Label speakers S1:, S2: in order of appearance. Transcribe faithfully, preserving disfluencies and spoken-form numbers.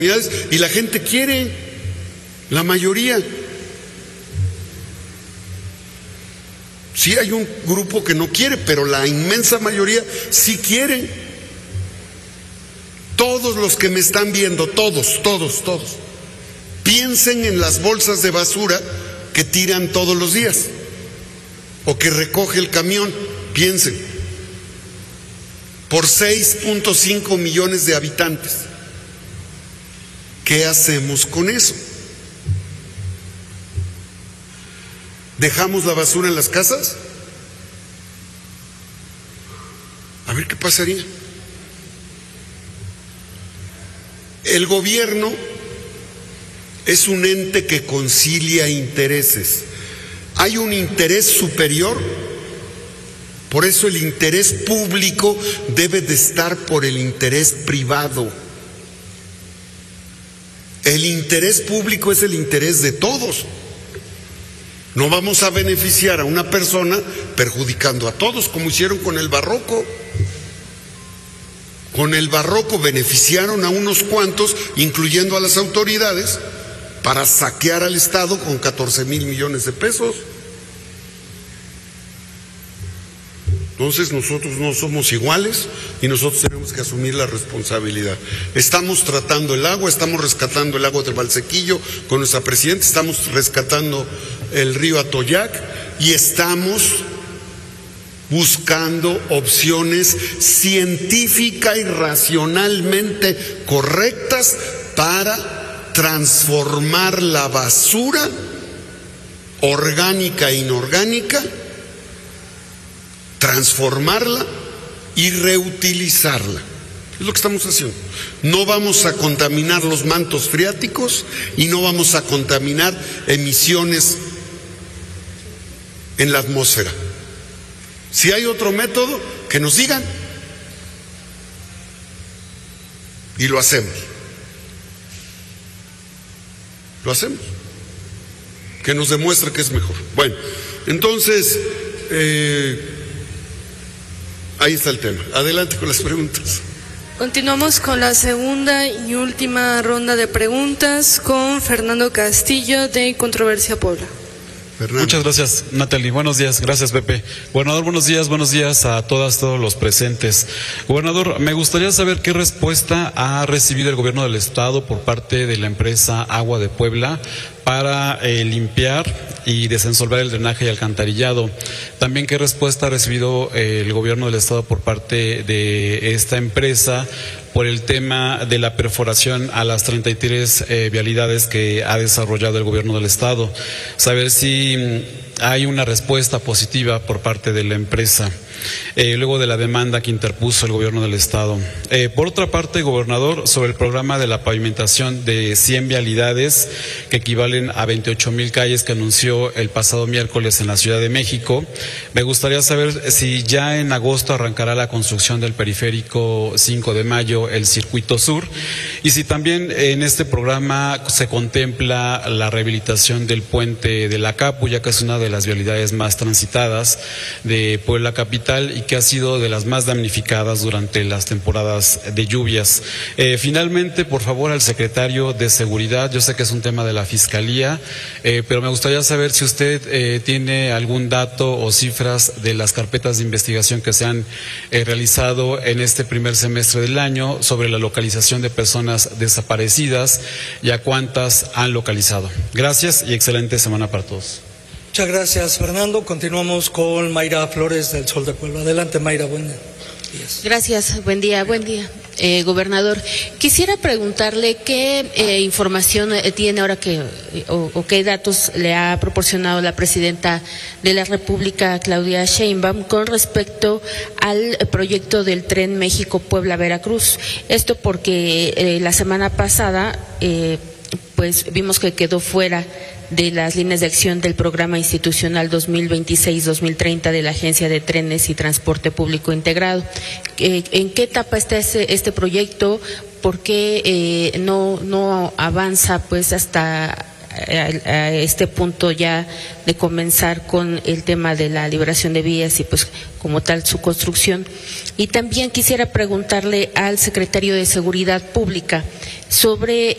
S1: y la gente quiere, la mayoría. Sí hay un grupo que no quiere, pero la inmensa mayoría sí quiere. Todos los que me están viendo, todos, todos, todos, piensen en las bolsas de basura que tiran todos los días o que recoge el camión. Piensen, por seis punto cinco millones de habitantes, ¿qué hacemos con eso? ¿Dejamos la basura en las casas? A ver qué pasaría. El gobierno es un ente que concilia intereses. Hay un interés superior, por eso el interés público debe de estar por el interés privado. El interés público es el interés de todos. No vamos a beneficiar a una persona perjudicando a todos, como hicieron con el barroco. Con el barroco beneficiaron a unos cuantos, incluyendo a las autoridades, para saquear al Estado con catorce mil millones de pesos. Entonces nosotros no somos iguales y nosotros tenemos que asumir la responsabilidad. Estamos tratando el agua, estamos rescatando el agua del Valsequillo con nuestra presidenta, estamos rescatando el río Atoyac y estamos buscando opciones científica y racionalmente correctas para transformar la basura orgánica e inorgánica, transformarla y reutilizarla. Es lo que estamos haciendo. No vamos a contaminar los mantos freáticos y no vamos a contaminar emisiones en la atmósfera. Si hay otro método, que nos digan y lo hacemos. Lo hacemos. Que nos demuestre que es mejor. Bueno, entonces, eh, ahí está el tema. Adelante con las preguntas.
S2: Continuamos con la segunda y última ronda de preguntas con Fernando Castillo de Controversia Puebla.
S3: Fernando. Muchas gracias, Natalie. Buenos días. Gracias, Pepe. Gobernador, buenos días. Buenos días a todas, todos los presentes. Gobernador, me gustaría saber qué respuesta ha recibido el gobierno del Estado por parte de la empresa Agua de Puebla para eh, limpiar y desensolvar el drenaje y alcantarillado. También qué respuesta ha recibido eh, el gobierno del Estado por parte de esta empresa por el tema de la perforación a las treinta y tres eh, vialidades que ha desarrollado el gobierno del Estado. Saber si hay una respuesta positiva por parte de la empresa, eh, luego de la demanda que interpuso el gobierno del Estado. Eh, por otra parte, gobernador, sobre el programa de la pavimentación de cien vialidades, que equivalen a veintiocho mil calles que anunció el pasado miércoles en la Ciudad de México, me gustaría saber si ya en agosto arrancará la construcción del periférico cinco de mayo, el circuito sur, y si también en este programa se contempla la rehabilitación del puente de la Capu, ya que es una de las vialidades más transitadas de Puebla capital y que ha sido de las más damnificadas durante las temporadas de lluvias. Eh, finalmente, por favor, al secretario de Seguridad, yo sé que es un tema de la Fiscalía, eh, pero me gustaría saber si usted eh, tiene algún dato o cifras de las carpetas de investigación que se han eh, realizado en este primer semestre del año sobre la localización de personas desaparecidas y a cuántas han localizado. Gracias y excelente semana para todos.
S4: Muchas gracias, Fernando. Continuamos con Mayra Flores del Sol de Puebla. Adelante, Mayra, buen día.
S5: Gracias, buen día, buen día. Eh, gobernador, quisiera preguntarle qué eh, información tiene ahora que, o, o qué datos le ha proporcionado la presidenta de la República, Claudia Sheinbaum, con respecto al proyecto del tren México-Puebla-Veracruz. Esto porque eh, la semana pasada, eh, pues vimos que quedó fuera de las líneas de acción del Programa Institucional dos mil veintiséis dos mil treinta de la Agencia de Trenes y Transporte Público Integrado. ¿En qué etapa está este, este proyecto? ¿Por qué eh, no, no avanza pues hasta a, a este punto ya de comenzar con el tema de la liberación de vías y pues como tal su construcción? Y también quisiera preguntarle al secretario de Seguridad Pública sobre